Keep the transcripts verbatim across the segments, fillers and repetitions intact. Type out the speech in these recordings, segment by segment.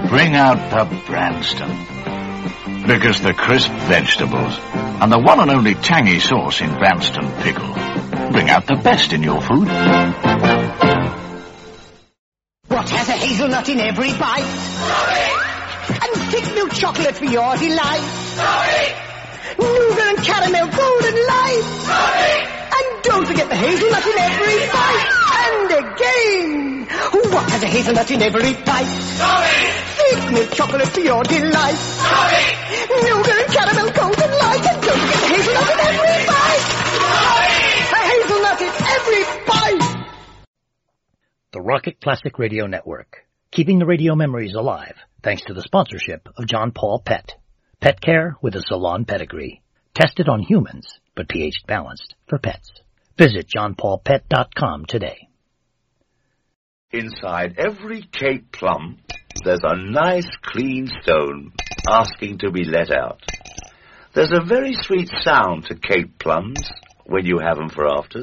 bring out the Branston. Because the crisp vegetables and the one and only tangy sauce in Branston pickle bring out the best in your food. What has a hazelnut in every bite? Sorry. And thick milk chocolate for your delight. Sorry. Nougat and caramel golden light. Sorry. And don't forget the hazelnut in every bite. And again. What has a hazelnut in every bite? Sorry. Thick milk chocolate for your delight. Sorry. Nougat and caramel golden light. And don't forget the hazelnut in every bite. Sorry. A hazelnut in every bite. The Rocket Classic Radio Network, keeping the radio memories alive thanks to the sponsorship of John Paul Pet. Pet care with a salon pedigree. Tested on humans, but pH balanced for pets. Visit john paul pet dot com today. Inside every Cape plum, there's a nice clean stone asking to be let out. There's a very sweet sound to Cape plums when you have them for afters.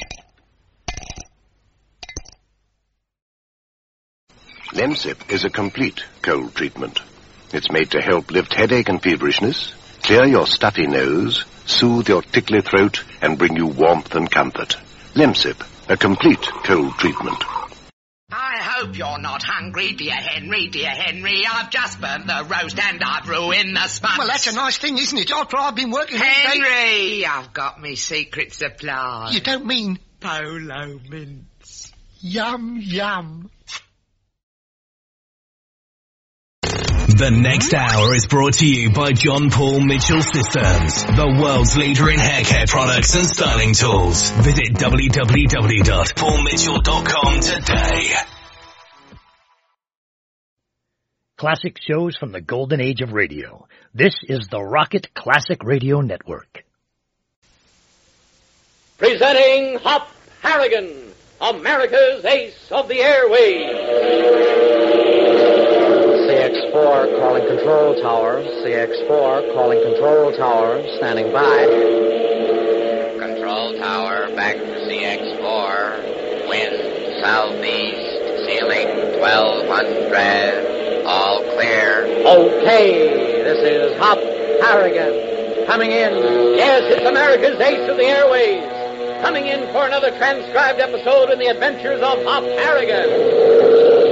Lemsip is a complete cold treatment. It's made to help lift headache and feverishness, clear your stuffy nose, soothe your tickly throat, and bring you warmth and comfort. Lemsip, a complete cold treatment. I hope you're not hungry, dear Henry, dear Henry. I've just burnt the roast and I've ruined the spuds. Well, that's a nice thing, isn't it? After I've been working Henry, all day... I've got me secret supply. You don't mean... Polo mints. Yum, yum. The next hour is brought to you by John Paul Mitchell Systems, the world's leader in hair care products and styling tools. Visit w w w dot paul mitchell dot com today. Classic shows from the golden age of radio. This is the Rocket Classic Radio Network. Presenting Hop Harrigan, America's ace of the airwaves. C X four calling control tower. C X four calling control tower. Standing by. Control tower back to C X four. Wind southeast. Ceiling twelve hundred. All clear. Okay, this is Hop Harrigan. Coming in. Yes, it's America's ace of the airways. Coming in for another transcribed episode in the adventures of Hop Harrigan.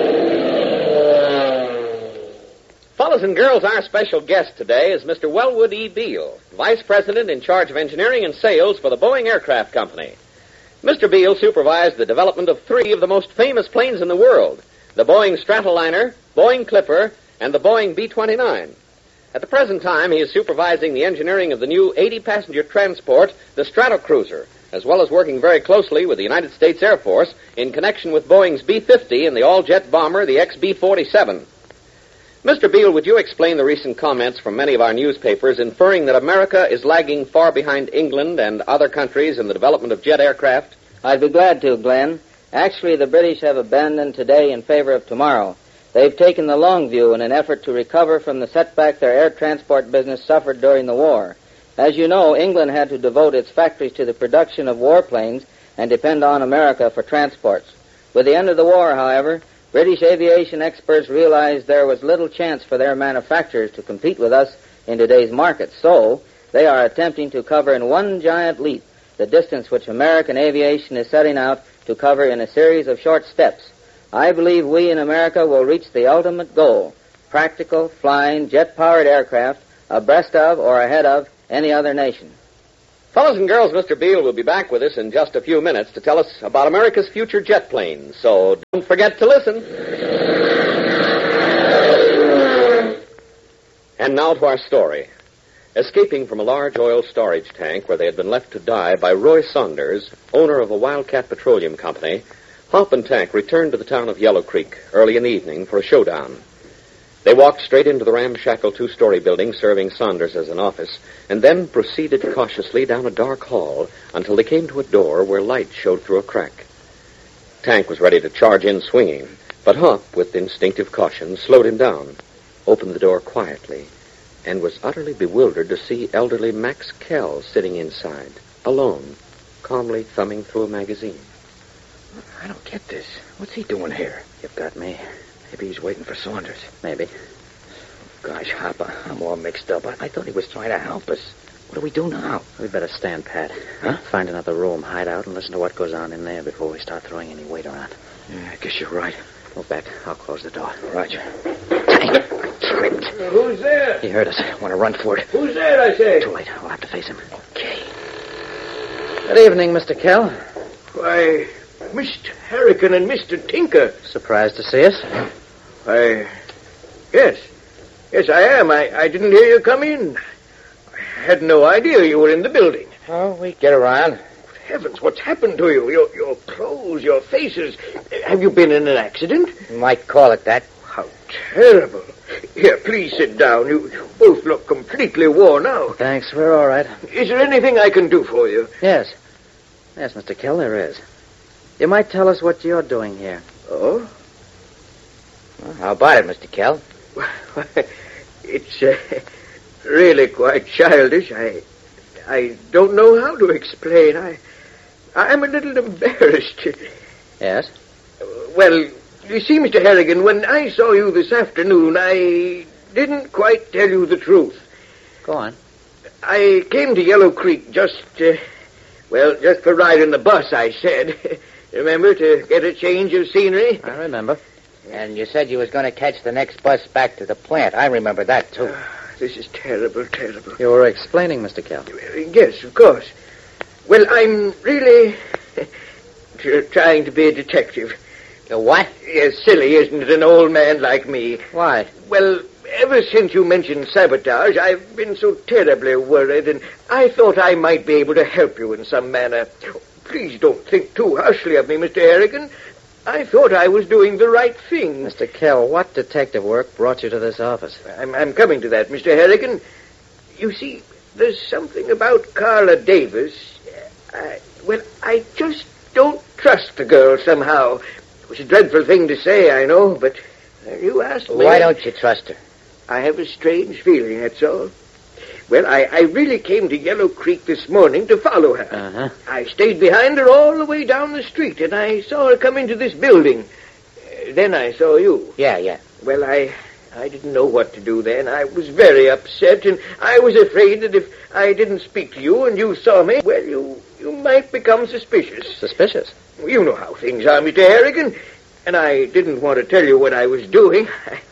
Fellas and girls, our special guest today is Mister Wellwood E. Beale, Vice President in charge of engineering and sales for the Boeing Aircraft Company. Mister Beale supervised the development of three of the most famous planes in the world, the Boeing Stratoliner, Boeing Clipper, and the Boeing B twenty-nine. At the present time, he is supervising the engineering of the new eighty-passenger transport, the Stratocruiser, as well as working very closely with the United States Air Force in connection with Boeing's B fifty and the all-jet bomber, the X B forty-seven. Mister Beale, would you explain the recent comments from many of our newspapers inferring that America is lagging far behind England and other countries in the development of jet aircraft? I'd be glad to, Glenn. Actually, the British have abandoned today in favor of tomorrow. They've taken the long view in an effort to recover from the setback their air transport business suffered during the war. As you know, England had to devote its factories to the production of warplanes and depend on America for transports. With the end of the war, however, British aviation experts realized there was little chance for their manufacturers to compete with us in today's market. So, they are attempting to cover in one giant leap the distance which American aviation is setting out to cover in a series of short steps. I believe we in America will reach the ultimate goal, practical, flying, jet-powered aircraft abreast of or ahead of any other nation. Fellows and girls, Mister Beale will be back with us in just a few minutes to tell us about America's future jet planes, so don't forget to listen. And now to our story. Escaping from a large oil storage tank where they had been left to die by Roy Saunders, owner of a Wildcat Petroleum Company, Hop and Tank returned to the town of Yellow Creek early in the evening for a showdown. They walked straight into the ramshackle two-story building serving Saunders as an office, and then proceeded cautiously down a dark hall until they came to a door where light showed through a crack. Tank was ready to charge in swinging, but Hop, with instinctive caution, slowed him down, opened the door quietly, and was utterly bewildered to see elderly Max Kell sitting inside, alone, calmly thumbing through a magazine. I don't get this. What's he doing here? You've got me. Maybe he's waiting for Saunders. Maybe. Gosh, Hopper, I'm all mixed up. I, I thought he was trying to help us. What do we do now? We better stand pat. Huh? Find another room, hide out, and listen to what goes on in there before we start throwing any weight around. Yeah, I guess you're right. Move back. I'll close the door. Roger. Dang, I tripped. Uh, who's there? He heard us. Want to run for it. Who's there, I say? Too late. We'll have to face him. Okay. Good evening, Mister Kell. Why, Mister Harrigan and Mister Tinker. Surprised to see us? Why, yes. Yes, I am. I, I didn't hear you come in. I had no idea you were in the building. Oh, we get around. Heavens, what's happened to you? Your your clothes, your faces. Have you been in an accident? You might call it that. How terrible. Here, please sit down. You, you both look completely worn out. Thanks, we're all right. Is there anything I can do for you? Yes. Yes, Mister Kell, there is. You might tell us what you're doing here. Oh? Well, how about it, Mister Kell? It's uh, really quite childish. I I don't know how to explain. I I'm a little embarrassed. Yes? Well, you see, Mister Harrigan, when I saw you this afternoon, I didn't quite tell you the truth. Go on. I came to Yellow Creek just, uh, well, just for riding the bus, I said. Remember, to get a change of scenery? I remember. And you said you was going to catch the next bus back to the plant. I remember that, too. Uh, this is terrible, terrible. You were explaining, Mister Kell. Yes, of course. Well, I'm really trying to be a detective. You what? Yes, silly, isn't it, an old man like me? Why? Well, ever since you mentioned sabotage, I've been so terribly worried, and I thought I might be able to help you in some manner. Please don't think too harshly of me, Mister Harrigan. I thought I was doing the right thing. Mister Kell, what detective work brought you to this office? I'm, I'm coming to that, Mister Harrigan. You see, there's something about Carla Davis. I, well, I just don't trust the girl somehow. It was a dreadful thing to say, I know, but uh, you asked me. Why don't you trust her? I have a strange feeling, that's all. Well, I, I really came to Yellow Creek this morning to follow her. Uh-huh. I stayed behind her all the way down the street, and I saw her come into this building. Uh, then I saw you. Yeah, yeah. Well, I I didn't know what to do then. I was very upset, and I was afraid that if I didn't speak to you and you saw me, well, you, you might become suspicious. Suspicious? You know how things are, Mister Harrigan. And I didn't want to tell you what I was doing.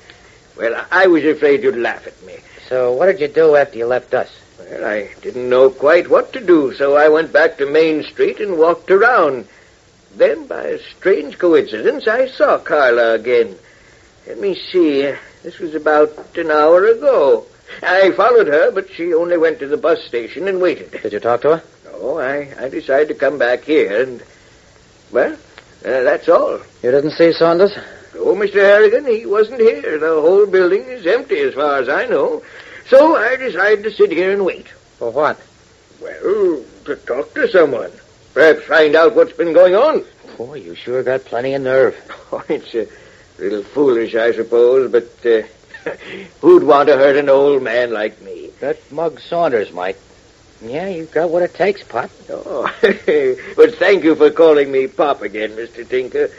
Well, I was afraid you'd laugh at me. So what did you do after you left us? Well, I didn't know quite what to do, so I went back to Main Street and walked around. Then, by a strange coincidence, I saw Carla again. Let me see. This was about an hour ago. I followed her, but she only went to the bus station and waited. Did you talk to her? No, I, I decided to come back here, and, well, uh, that's all. You didn't see Saunders? Oh, Mister Harrigan, he wasn't here. The whole building is empty as far as I know. So I decided to sit here and wait. For what? Well, to talk to someone. Perhaps find out what's been going on. Boy, you sure got plenty of nerve. Oh, it's a little foolish, I suppose, but uh, who'd want to hurt an old man like me? That Mug Saunders might. Yeah, you've got what it takes, Pop. Oh, but thank you for calling me Pop again, Mister Tinker.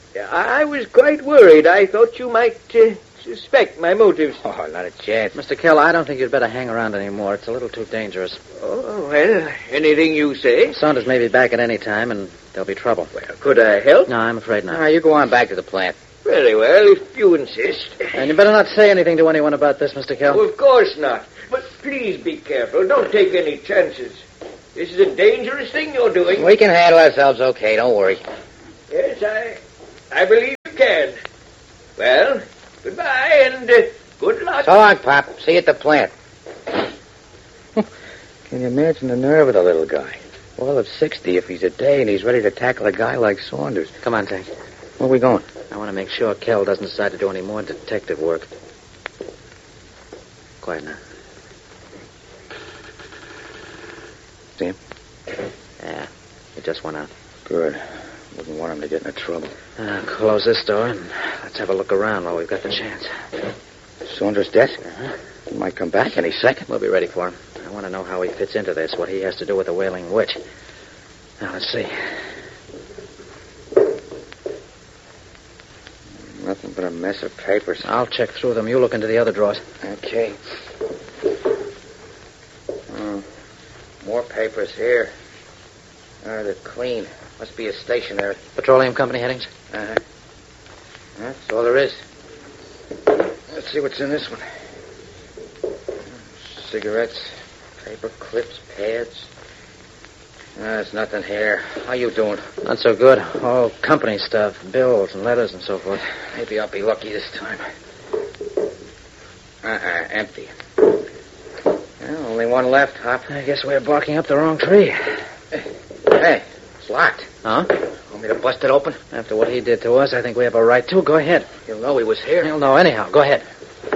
I, I was quite worried. I thought you might uh, suspect my motives. Oh, not a chance. Mister Kell, I don't think you'd better hang around anymore. It's a little too dangerous. Oh, well, anything you say. Saunders may be back at any time, and there'll be trouble. Well, could I help? No, I'm afraid not. All right, you go on back to the plant. Very well, if you insist. And you better not say anything to anyone about this, Mister Kell. Oh, of course not. But please be careful. Don't take any chances. This is a dangerous thing you're doing. We can handle ourselves okay. Don't worry. Yes, I... I believe you can. Well, goodbye and uh, good luck. So long, Pop. See you at the plant. Can you imagine the nerve of the little guy? Well, of sixty if he's a day and he's ready to tackle a guy like Saunders. Come on, Tank. Where are we going? I want to make sure Kell doesn't decide to do any more detective work. Quiet now. See him? Yeah, he just went out. Good. Wouldn't want him to get into trouble. Uh, close this door and let's have a look around while we've got the chance. Saunders' desk? Uh-huh. He might come back any second. We'll be ready for him. I want to know how he fits into this, what he has to do with the Wailing Witch. Now, let's see. Nothing. But a mess of papers. I'll check through them. You look into the other drawers. Okay. Oh, more papers here. Oh, they're clean. Must be a stationery. Petroleum company headings? Uh-huh. That's all there is. Let's see what's in this one. Cigarettes, paper clips, pads. Ah, there's nothing here. How you doing? Not so good. All company stuff, bills and letters and so forth. Maybe I'll be lucky this time. Uh-uh, empty. Well, only one left, Hop. I guess we're barking up the wrong tree. Hey, it's locked. Huh? Want me to bust it open? After what he did to us, I think we have a right to. Go ahead. He'll know he was here. He'll know anyhow. Go ahead.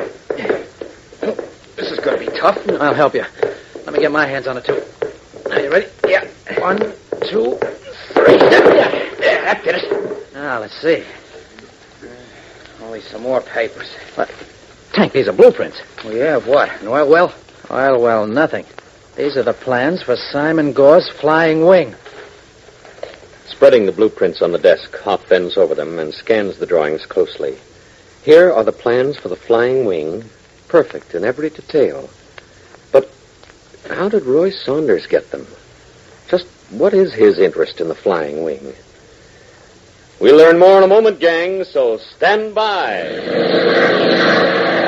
This is going to be tough. I'll help you. Let me get my hands on it, too. Are you ready? Yeah. One, two, three. Yeah, yeah, that did it. Now, let's see. Only some more papers. What? Tank, these are blueprints. Well, yeah, of what? An oil well? Oil well, nothing. These are the plans for Simon Gore's flying wing. Spreading the blueprints on the desk, Hop bends over them and scans the drawings closely. Here are the plans for the flying wing, perfect in every detail. But how did Roy Saunders get them? Just what is his interest in the flying wing? We'll learn more in a moment, gang, so stand by.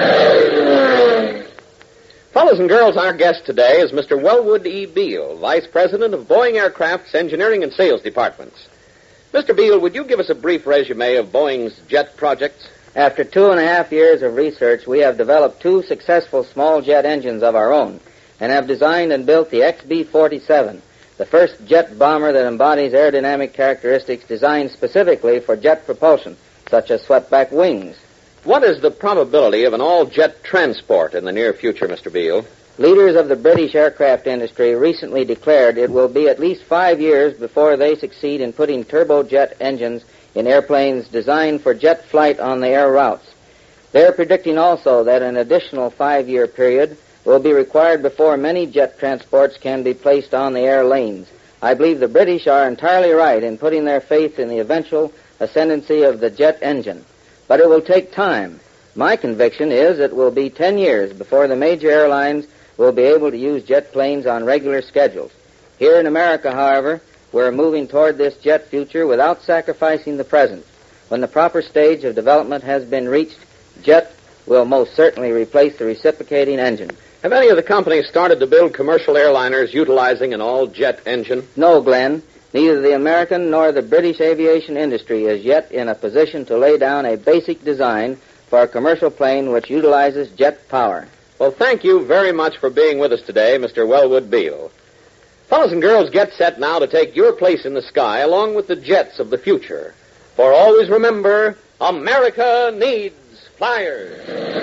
Fellas and girls, our guest today is Mister Wellwood E. Beale, Vice President of Boeing Aircraft's Engineering and Sales Departments. Mister Beale, would you give us a brief resume of Boeing's jet projects? After two and a half years of research, we have developed two successful small jet engines of our own and have designed and built the X B forty-seven, the first jet bomber that embodies aerodynamic characteristics designed specifically for jet propulsion, such as swept-back wings. What is the probability of an all-jet transport in the near future, Mister Beale? Leaders of the British aircraft industry recently declared it will be at least five years before they succeed in putting turbojet engines in airplanes designed for jet flight on the air routes. They're predicting also that an additional five-year period will be required before many jet transports can be placed on the air lanes. I believe the British are entirely right in putting their faith in the eventual ascendancy of the jet engine. But it will take time. My conviction is it will be ten years before the major airlines will be able to use jet planes on regular schedules. Here in America, however, we're moving toward this jet future without sacrificing the present. When the proper stage of development has been reached, jet will most certainly replace the reciprocating engine. Have any of the companies started to build commercial airliners utilizing an all-jet engine? No, Glenn. Neither the American nor the British aviation industry is yet in a position to lay down a basic design for a commercial plane which utilizes jet power. Well, thank you very much for being with us today, Mister Wellwood Beale. Fellas and girls, get set now to take your place in the sky along with the jets of the future. For always remember, America needs flyers.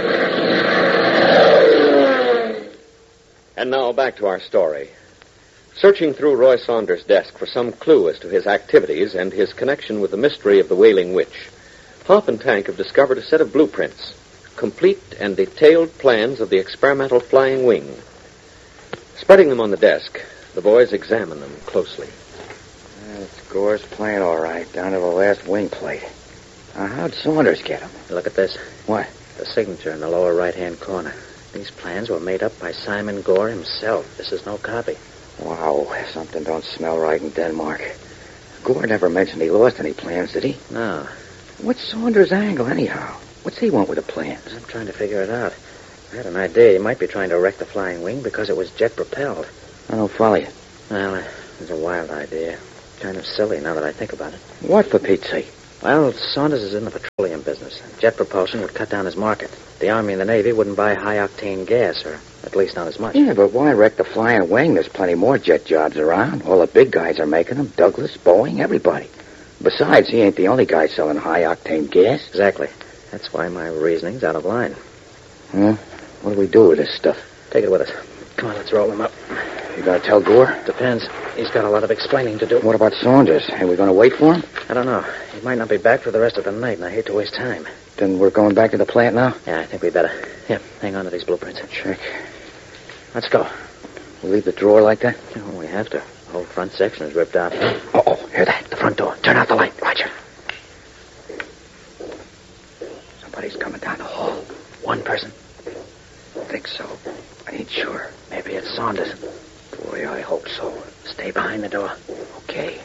And now back to our story. Searching through Roy Saunders' desk for some clue as to his activities and his connection with the mystery of the Wailing Witch, Hop and Tank have discovered a set of blueprints, complete and detailed plans of the experimental flying wing. Spreading them on the desk, the boys examine them closely. That's Gore's plane, all right, down to the last wing plate. Now, how'd Saunders get them? Look at this. What? The signature in the lower right-hand corner. These plans were made up by Simon Gore himself. This is no copy. Wow, something don't smell right in Denmark. Gore never mentioned he lost any plans, did he? No. What's Saunders' angle, anyhow? What's he want with the plans? I'm trying to figure it out. I had an idea he might be trying to wreck the flying wing because it was jet-propelled. I don't follow you. Well, it was a wild idea. Kind of silly now that I think about it. What, for Pete's sake? Well, Saunders is in the petroleum business. Jet propulsion would cut down his market. The Army and the Navy wouldn't buy high-octane gas, or at least not as much. Yeah, but why wreck the flying wing? There's plenty more jet jobs around. All the big guys are making them. Douglas, Boeing, everybody. Besides, he ain't the only guy selling high-octane gas. Exactly. That's why my reasoning's out of line. Huh? What do we do with this stuff? Take it with us. Come on, let's roll him up. You gonna tell Gore? Depends. He's got a lot of explaining to do. What about Saunders? Are we gonna wait for him? I don't know. He might not be back for the rest of the night, and I hate to waste time. Then we're going back to the plant now? Yeah, I think we better. Here, hang on to these blueprints. Check. Let's go. We'll leave the drawer like that? Oh, we have to. The whole front section is ripped out. Uh-oh, hear that? The front door. Turn out the light. Roger. Somebody's coming down the hall. One person? Think so. I ain't sure. Maybe it's Saunders. Boy, I hope so. Stay behind the door. Okay.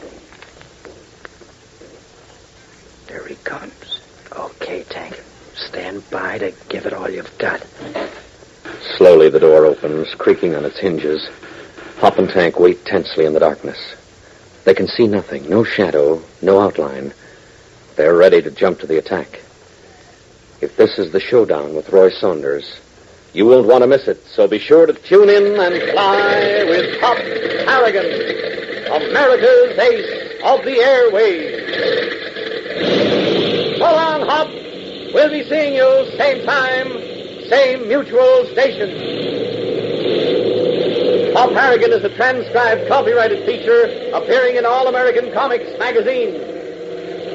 There he comes. Okay, Tank. Stand by to give it all you've got. Slowly the door opens, creaking on its hinges. Hop and Tank wait tensely in the darkness. They can see nothing, no shadow, no outline. They're ready to jump to the attack. If this is the showdown with Roy Saunders, you won't want to miss it, so be sure to tune in and fly with Hop Harrigan, America's ace of the airwaves. So long, Hop. We'll be seeing you same time, same mutual station. Hop Harrigan is a transcribed, copyrighted feature appearing in All American Comics magazine.